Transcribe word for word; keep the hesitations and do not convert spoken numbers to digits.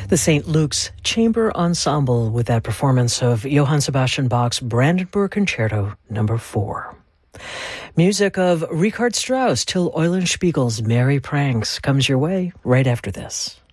The Saint Luke's Chamber Ensemble with that performance of Johann Sebastian Bach's Brandenburg Concerto number four. Music of Richard Strauss, Till Eulenspiegel's Merry Pranks comes your way right after this.